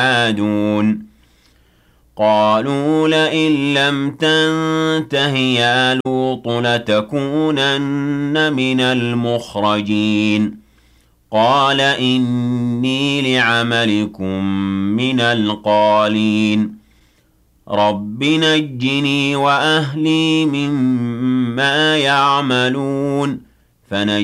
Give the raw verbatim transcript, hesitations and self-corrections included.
عادون قالوا لئن لم تنته يا لوط لتكونن من المخرجين قال إني لعملكم من القالين رب نجني وأهلي مما يعملون فنجني